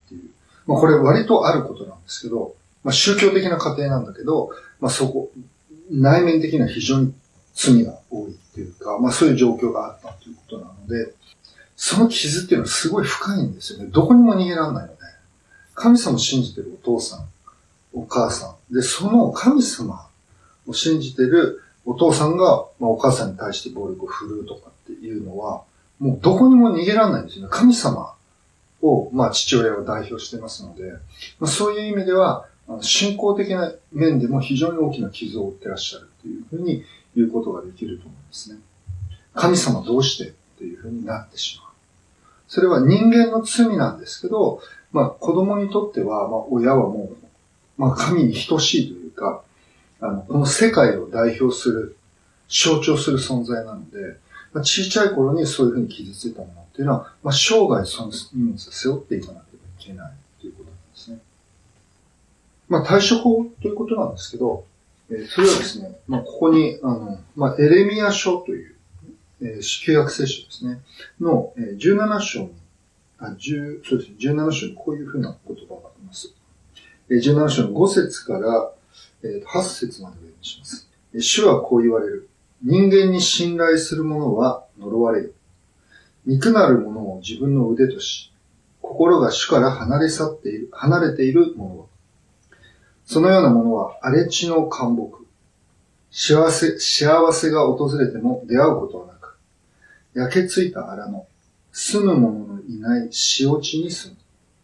っていう。これ割とあることなんですけど、宗教的な過程なんだけど、内面的には非常に罪が多いっていうか、そういう状況があったということなので、その傷っていうのはすごい深いんですよね。どこにも逃げられないので。神様を信じてるお父さん、お母さん。で、その神様を信じてるお父さんが、お母さんに対して暴力を振るうとかっていうのは、もうどこにも逃げられないんですよね。神様を、父親を代表してますので、そういう意味では、信仰的な面でも非常に大きな傷を負ってらっしゃるというふうに言うことができると思いますね。神様どうしてというふうになってしまう。それは人間の罪なんですけど、子供にとっては、親はもう、神に等しいというか、この世界を代表する、象徴する存在なので、小さい頃にそういうふうに傷ついたものっていうのは、生涯その荷物を背負っていかなければいけないということなんですね。対処法ということなんですけど、それはですね、ここに、エレミヤ書という、旧約聖書ですね、の17章に、そうですね、17章にこういうふうな言葉があります。17章の5節から8節までお読みします。主はこう言われる。人間に信頼する者は呪われよ。肉なる者を自分の腕とし、心が主から離れている者は、そのような者は荒れ地の干木。幸せが訪れても出会うことはなく、焼けついた荒野、住む者のいない塩地に住む。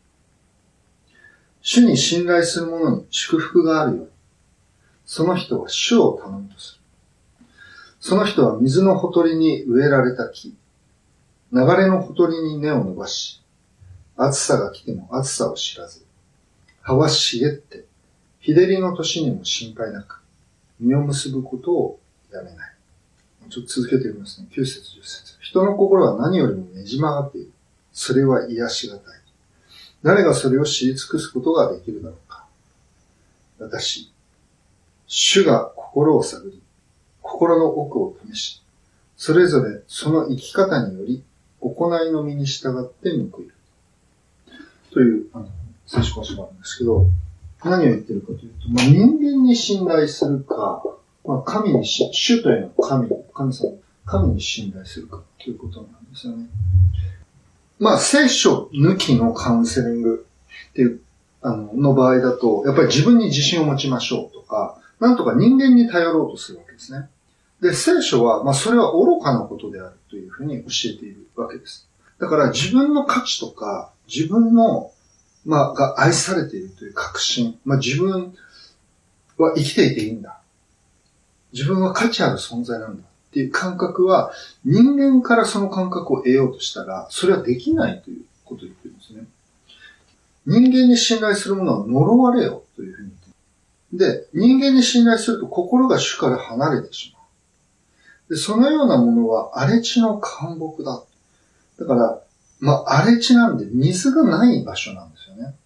主に信頼する者に祝福があるように、その人は主を頼むとする。その人は水のほとりに植えられた木、流れのほとりに根を伸ばし、暑さが来ても暑さを知らず、葉は茂って、日照りの年にも心配なく、実を結ぶことをやめない。ちょっと続けて読みますね。9節10節。人の心は何よりもねじ曲がっている。それは癒しがたい。誰がそれを知り尽くすことができるだろうか。私、主が心を探り、心の奥を試し、それぞれその生き方により、行いの身に従って報いる。という、聖書箇所があるんですけど、何を言ってるかというと、人間に信頼するか、主というのは神様、神に信頼するかということなんですよね。聖書抜きのカウンセリングっていう、の場合だと、やっぱり自分に自信を持ちましょうとか、なんとか人間に頼ろうとするわけですね。で、聖書は、それは愚かなことであるというふうに教えているわけです。だから自分の価値とか、自分の、が愛されているという確信、自分は生きていていいんだ。自分は価値ある存在なんだっていう感覚は、人間からその感覚を得ようとしたら、それはできないということを言ってるんですね。人間に信頼する者は呪われよというふうに言ってる。で、人間に信頼すると心が主から離れてしまう。で、そのようなものは荒れ地の干木だ。だから、荒れ地なんで水がない場所なんですよね。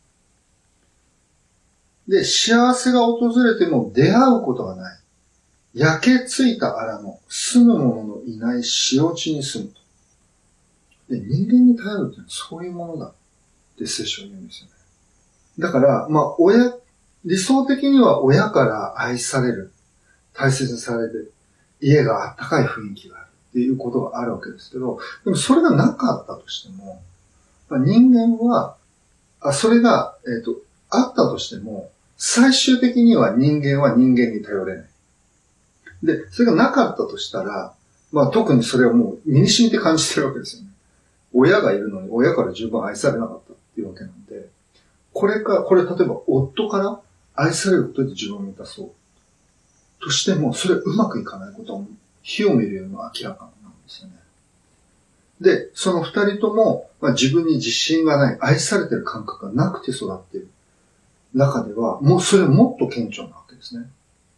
で、幸せが訪れても出会うことがない。焼けついた荒野、住む者のいない塩地に住むと。で、人間に頼るっていうのはそういうものだって聖書は言うんですよね。だから、理想的には親から愛される、大切にされる、家があったかい雰囲気があるっていうことがあるわけですけど、でもそれがなかったとしても、人間は、それが、あったとしても、最終的には人間は人間に頼れない。で、それがなかったとしたら、特にそれはもう身に染みて感じてるわけですよね。親がいるのに親から十分愛されなかったっていうわけなんで、これ例えば夫から愛されることで自分を満たそうとしても、それうまくいかないことは火を見るよりも明らかなんですよね。で、その二人とも、自分に自信がない、愛されてる感覚がなくて育っている中では、もうそれもっと顕著なわけですね。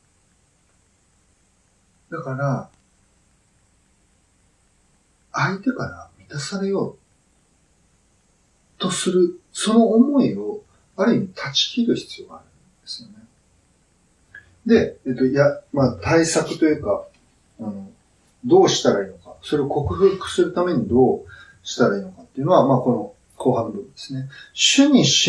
だから、相手から満たされようとする、その思いを、ある意味断ち切る必要があるんですよね。で、対策というか、どうしたらいいのか、それを克服するためにどうしたらいいのかっていうのは、この後半の部分ですね。主に